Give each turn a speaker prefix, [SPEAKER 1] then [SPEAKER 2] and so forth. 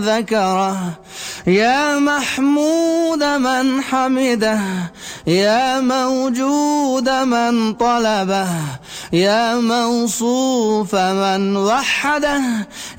[SPEAKER 1] ذكره، يا محمود من حمده، يا موجود من طلبه، يا موصوف من وحده،